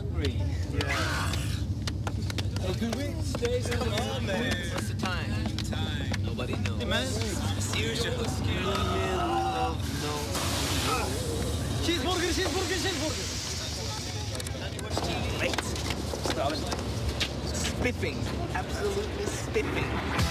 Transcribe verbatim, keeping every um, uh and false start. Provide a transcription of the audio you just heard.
hungry. Yeah. Oh, can we stay so long, man? What's the time? Time. Nobody knows. Hey, man. As usual. Cheeseburger, cheeseburger, cheeseburger. Great. Spiffing. Absolutely spiffing.